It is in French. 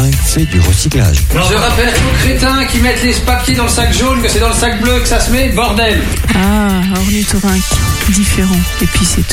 ornithorynque fait du recyclage. Je rappelle aux crétins qui mettent les papiers dans le sac jaune que c'est dans le sac bleu que ça se met, bordel. Ah, ornithorynque, différent, et puis c'est tout.